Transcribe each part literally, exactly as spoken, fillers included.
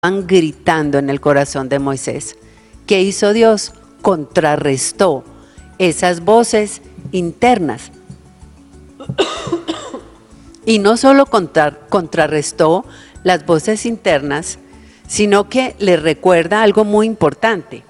estaban gritando en el corazón de Moisés. ¿Qué hizo Dios? Contrarrestó esas voces internas. Y no solo contra, contrarrestó las voces internas, sino que le recuerda algo muy importante.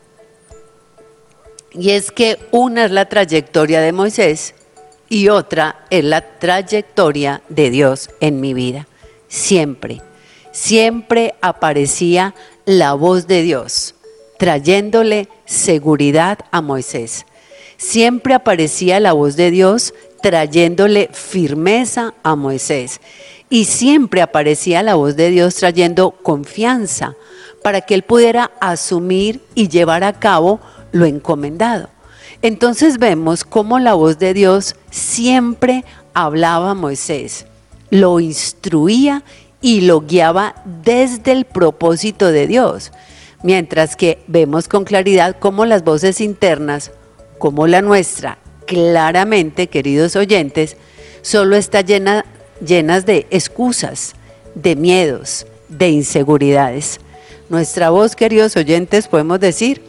Y es que una es la trayectoria de Moisés y otra es la trayectoria de Dios en mi vida. Siempre, siempre aparecía la voz de Dios, trayéndole seguridad a Moisés. Siempre aparecía la voz de Dios trayéndole firmeza a Moisés. Y siempre aparecía la voz de Dios trayendo confianza para que él pudiera asumir y llevar a cabo lo encomendado. Entonces vemos cómo la voz de Dios siempre hablaba a Moisés, lo instruía y lo guiaba desde el propósito de Dios. Mientras que vemos con claridad cómo las voces internas, como la nuestra, claramente, queridos oyentes, solo está llena, llenas de excusas, de miedos, de inseguridades. Nuestra voz, queridos oyentes, podemos decir,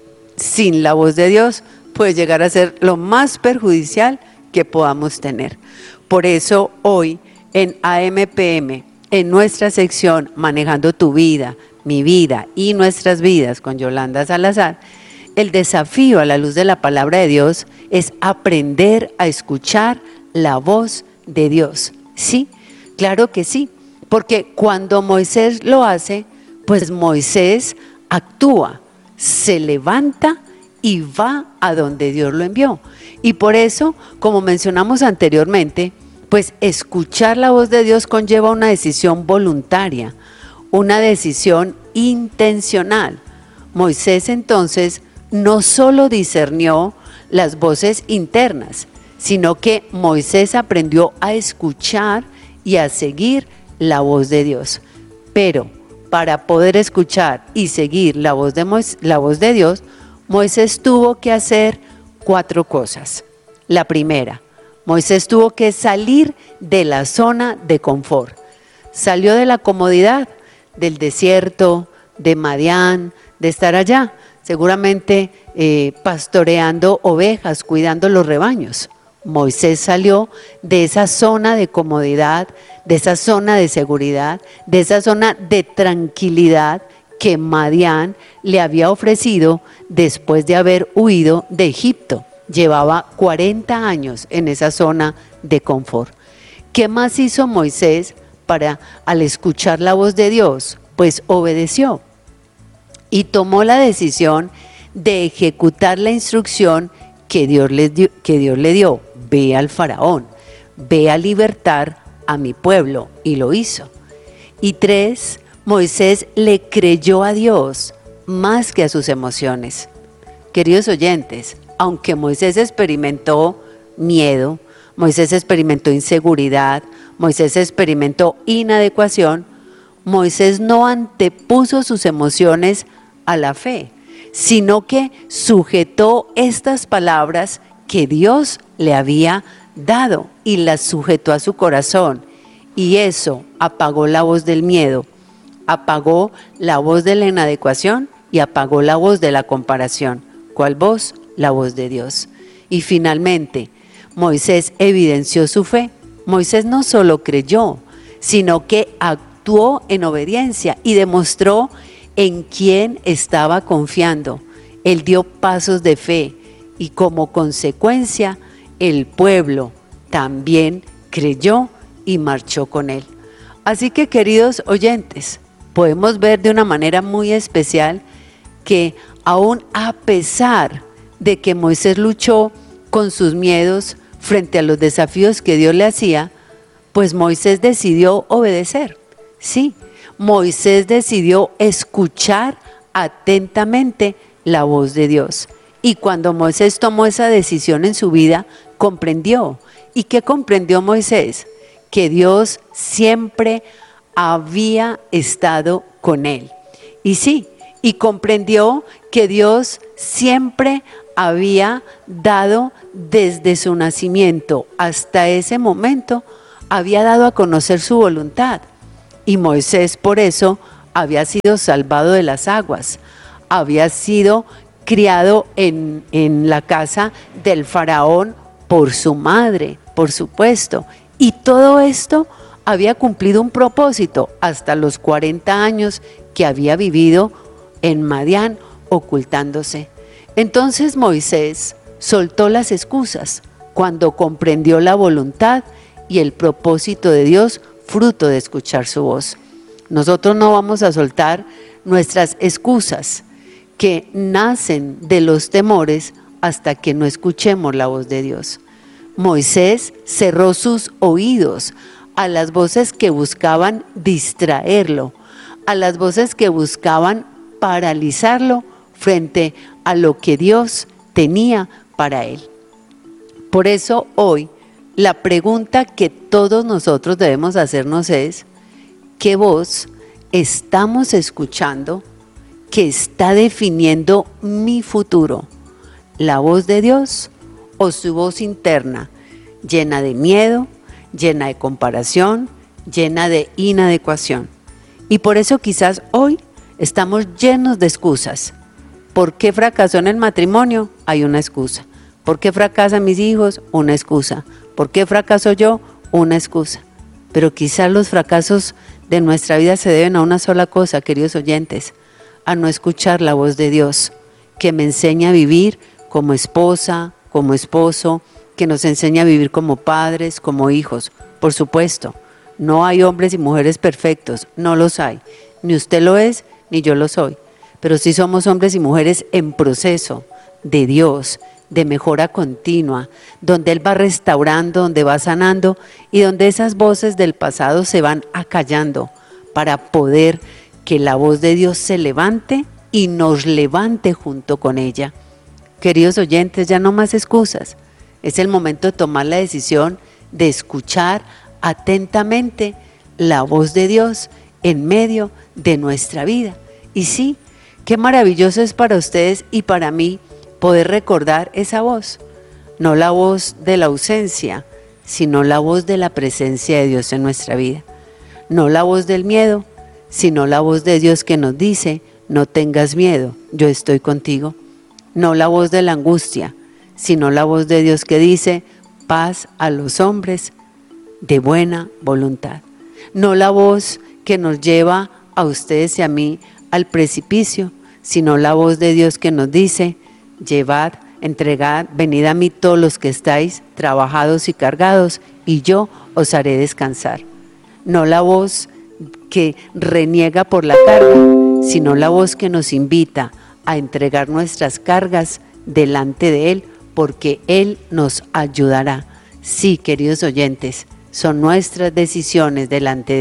sin la voz de Dios, puede llegar a ser lo más perjudicial que podamos tener. Por eso hoy en A M P M, en nuestra sección Manejando tu vida, mi vida y nuestras vidas con Yolanda Salazar, el desafío a la luz de la palabra de Dios es aprender a escuchar la voz de Dios. Sí, claro que sí, porque cuando Moisés lo hace, pues Moisés actúa, se levanta y va a donde Dios lo envió. Y por eso, como mencionamos anteriormente, pues escuchar la voz de Dios conlleva una decisión voluntaria, una decisión intencional. Moisés entonces no solo discernió las voces internas, sino que Moisés aprendió a escuchar y a seguir la voz de Dios. Pero para poder escuchar y seguir la voz de, Moisés, la voz de Dios, Moisés tuvo que hacer cuatro cosas. La primera, Moisés tuvo que salir de la zona de confort. Salió de la comodidad, del desierto, de Madián, de estar allá, seguramente eh, pastoreando ovejas, cuidando los rebaños. Moisés salió de esa zona de comodidad, de esa zona de seguridad, de esa zona de tranquilidad que Madián le había ofrecido después de haber huido de Egipto. Llevaba cuarenta años en esa zona de confort. ¿Qué más hizo Moisés para, al escuchar la voz de Dios? Pues obedeció y tomó la decisión de ejecutar la instrucción que Dios le dio, que Dios le dio. Ve al faraón, ve a libertar a mi pueblo, y lo hizo. Y tres, Moisés le creyó a Dios más que a sus emociones. Queridos oyentes, aunque Moisés experimentó miedo, Moisés experimentó inseguridad, Moisés experimentó inadecuación, Moisés no antepuso sus emociones a la fe, sino que sujetó estas palabras que Dios le había dado y las sujetó a su corazón. Y eso apagó la voz del miedo, apagó la voz de la inadecuación y apagó la voz de la comparación. ¿Cuál voz? La voz de Dios. Y finalmente, Moisés evidenció su fe. Moisés no solo creyó, sino que actuó en obediencia y demostró en quién estaba confiando. Él dio pasos de fe y como consecuencia el pueblo también creyó y marchó con él. Así que, queridos oyentes, podemos ver de una manera muy especial que aún a pesar de que Moisés luchó con sus miedos frente a los desafíos que Dios le hacía, pues Moisés decidió obedecer. Sí, Moisés decidió escuchar atentamente la voz de Dios. Y cuando Moisés tomó esa decisión en su vida, comprendió. ¿Y qué comprendió Moisés? Que Dios siempre había estado con él. Y sí, y comprendió que Dios siempre había dado desde su nacimiento hasta ese momento, había dado a conocer su voluntad. Y Moisés por eso había sido salvado de las aguas, había sido criado en, en la casa del faraón por su madre, por supuesto. Y todo esto había cumplido un propósito hasta los cuarenta años que había vivido en Madián ocultándose. Entonces Moisés soltó las excusas cuando comprendió la voluntad y el propósito de Dios, fruto de escuchar su voz. Nosotros no vamos a soltar nuestras excusas que nacen de los temores hasta que no escuchemos la voz de Dios. Moisés cerró sus oídos a las voces que buscaban distraerlo, a las voces que buscaban paralizarlo frente a lo que Dios tenía para él. Por eso hoy la pregunta que todos nosotros debemos hacernos es: ¿qué voz estamos escuchando que está definiendo mi futuro? ¿La voz de Dios o su voz interna, llena de miedo, llena de comparación, llena de inadecuación? Y por eso quizás hoy estamos llenos de excusas. ¿Por qué fracasó en el matrimonio? Hay una excusa. ¿Por qué fracasan mis hijos? Una excusa. ¿Por qué fracaso yo? Una excusa. Pero quizás los fracasos de nuestra vida se deben a una sola cosa, queridos oyentes: a no escuchar la voz de Dios, que me enseña a vivir como esposa, como esposo, que nos enseña a vivir como padres, como hijos. Por supuesto, no hay hombres y mujeres perfectos, no los hay. Ni usted lo es, ni yo lo soy. Pero sí somos hombres y mujeres en proceso de Dios, de mejora continua, donde Él va restaurando, donde va sanando y donde esas voces del pasado se van acallando para poder que la voz de Dios se levante y nos levante junto con ella. Queridos oyentes, ya no más excusas. Es el momento de tomar la decisión de escuchar atentamente la voz de Dios en medio de nuestra vida. Y sí, qué maravilloso es para ustedes y para mí poder recordar esa voz, no la voz de la ausencia, sino la voz de la presencia de Dios en nuestra vida, no la voz del miedo, sino la voz de Dios que nos dice: no tengas miedo, yo estoy contigo, no la voz de la angustia, sino la voz de Dios que dice: paz a los hombres de buena voluntad, no la voz que nos lleva a ustedes y a mí al precipicio, sino la voz de Dios que nos dice: llevad, entregad, venid a mí todos los que estáis trabajados y cargados, y yo os haré descansar. No la voz que reniega por la carga, sino la voz que nos invita a entregar nuestras cargas delante de Él, porque Él nos ayudará. Sí, queridos oyentes, son nuestras decisiones delante de Él.